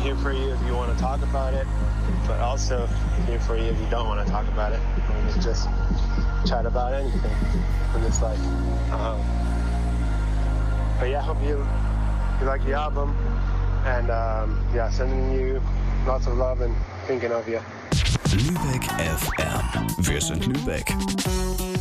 here for you if you want to talk about it, but also here for you if you don't want to talk about it. We can just chat about anything in this life. But yeah, I hope you like the album, and yeah, sending you lots of love and thinking of you. Lübeck FM. Wir sind Lübeck.